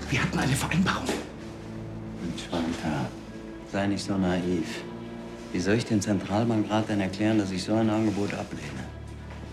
Wir hatten eine Vereinbarung. Entschuldigung, sei nicht so naiv. Wie soll ich dem Zentralbankrat denn erklären, dass ich so ein Angebot ablehne?